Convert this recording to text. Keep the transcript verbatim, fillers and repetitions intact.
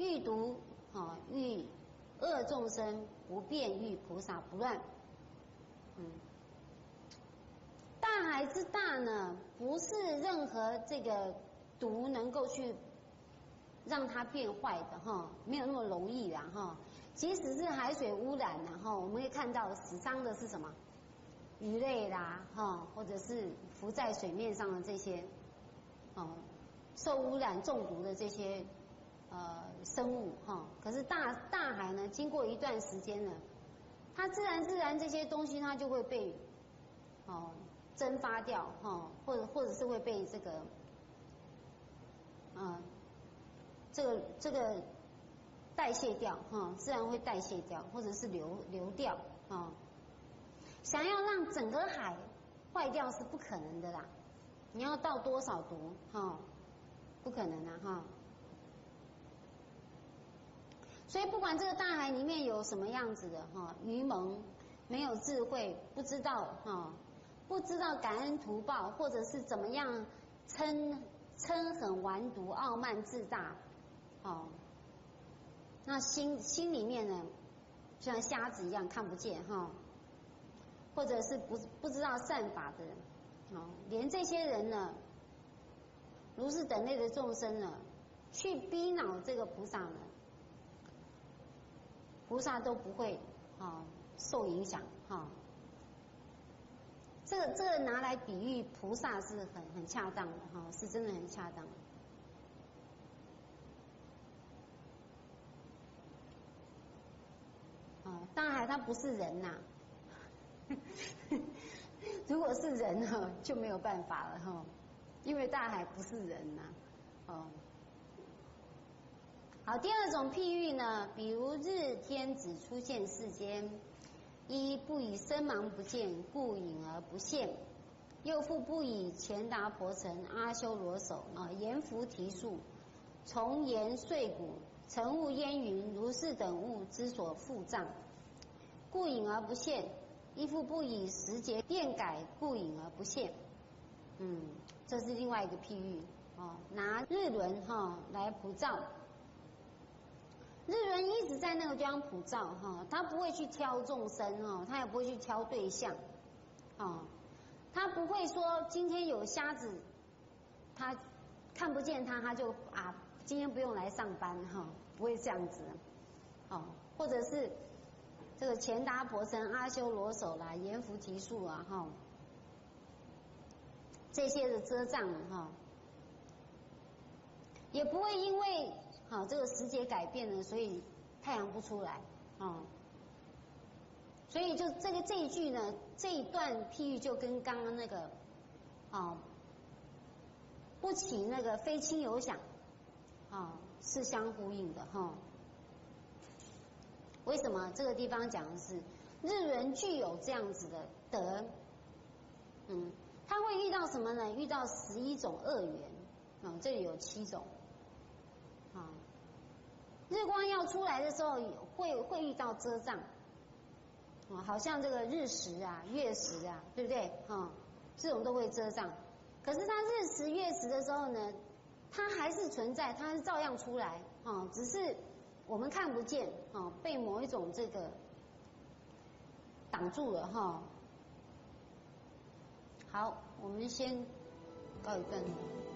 欲毒啊，欲恶众生不变，欲菩萨不乱。嗯，大海之大呢，不是任何这个毒能够去让它变坏的哈，没有那么容易啦哈。即使是海水污染然后我们会看到死伤的是什么？鱼类啦哈，或者是浮在水面上的这些哦，受污染中毒的这些呃生物哈。可是大大海呢，经过一段时间呢，它自然自然这些东西它就会被哦蒸发掉哈，或者或者是会被这个嗯、呃、这个这个代谢掉哈，自然会代谢掉，或者是流流掉啊。想要让整个海坏掉是不可能的啦，你要倒多少毒哈，不可能啊哈。所以不管这个大海里面有什么样子的哈，愚蒙、没有智慧、不知道哈、不知道感恩图报，或者是怎么样嗔嗔狠顽毒、傲慢自大，哦，那心心里面呢，就像瞎子一样看不见哈。或者是不不知道善法的人，哦，连这些人呢，如是等类的众生呢，去逼恼这个菩萨呢，菩萨都不会啊、哦、受影响哈、哦。这个这个拿来比喻菩萨是很很恰当的哈、哦，是真的很恰当的。哦，大海它不是人呐、啊。如果是人哈，就没有办法了哈，因为大海不是人呐、啊，哦。好，第二种譬喻呢，比如日天子出现世间，一不以身盲不见，故隐而不现；又复不以乾达婆城、阿修罗手啊，阎浮提树、重岩碎骨、晨雾烟云、如是等物之所覆障，故隐而不现。亦复不以时节变改，故隐而不现。嗯，这是另外一个譬喻哦，拿日轮哈、哦、来普照，日轮一直在那个地方普照哈、哦，他不会去挑众生哈、哦，他也不会去挑对象，哦，他不会说今天有瞎子，他看不见他，他就啊今天不用来上班哈、哦，不会这样子，哦，或者是。这个乾达婆城、阿修罗手啦、阎浮提树啊，哈，这些的遮障哈，也不会因为好这个时节改变了，所以太阳不出来啊。所以就这个这一句呢，这一段譬喻就跟刚刚那个啊不起那个非亲有想啊是相呼应的哈。为什么这个地方讲的是日人具有这样子的德？嗯，他会遇到什么呢？遇到十一种恶缘啊、哦，这里有七种啊、哦。日光要出来的时候，会会遇到遮障啊、哦，好像这个日食啊、月食啊，对不对？哈、哦，这种都会遮障。可是它日食、月食的时候呢，它还是存在，它是照样出来啊、哦，只是。我们看不见啊，被某一种这个挡住了哈。好，我们先告一段落。